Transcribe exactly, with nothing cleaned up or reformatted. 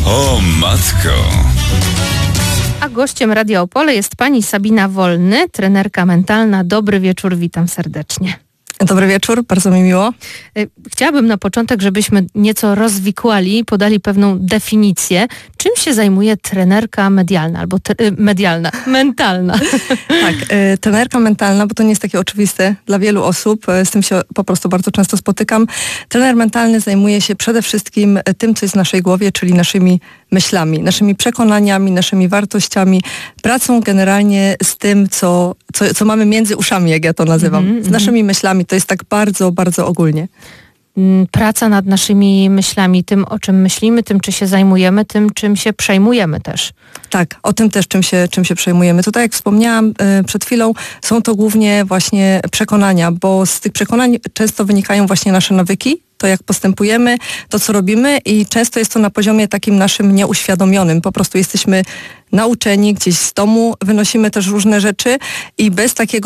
O matko! A gościem Radia Opole jest pani Sabina Wolny, trenerka mentalna. Dobry wieczór, witam serdecznie. Dobry wieczór, bardzo mi miło. Chciałabym na początek, żebyśmy nieco rozwikłali, podali pewną definicję. Czym się zajmuje trenerka medialna albo te, medialna, mentalna? Tak, y, trenerka mentalna, bo to nie jest takie oczywiste dla wielu osób, z tym się po prostu bardzo często spotykam. Trener mentalny zajmuje się przede wszystkim tym, co jest w naszej głowie, czyli naszymi myślami, naszymi przekonaniami, naszymi wartościami, pracą generalnie z tym, co, co, co mamy między uszami, jak ja to nazywam, mm-hmm. z naszymi myślami. To jest tak bardzo, bardzo ogólnie. Praca nad naszymi myślami, tym o czym myślimy, tym czy się zajmujemy, tym czym się przejmujemy też. Tak, o tym też czym się, czym się przejmujemy. To tak jak wspomniałam y, przed chwilą, są to głównie właśnie przekonania, bo z tych przekonań często wynikają właśnie nasze nawyki, to jak postępujemy, to co robimy i często jest to na poziomie takim naszym nieuświadomionym. Po prostu jesteśmy nauczeni, gdzieś z domu wynosimy też różne rzeczy i bez takiego